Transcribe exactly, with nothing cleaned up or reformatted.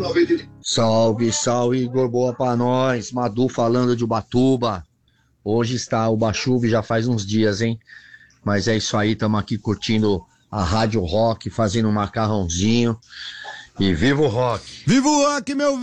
Salve, salve, Igor, boa pra nós. Madu falando de Ubatuba. Hoje está o Bachuve, já faz uns dias, hein? Mas é isso aí, estamos aqui curtindo a Rádio Rock, fazendo um macarrãozinho. E viva o rock! Viva o rock, meu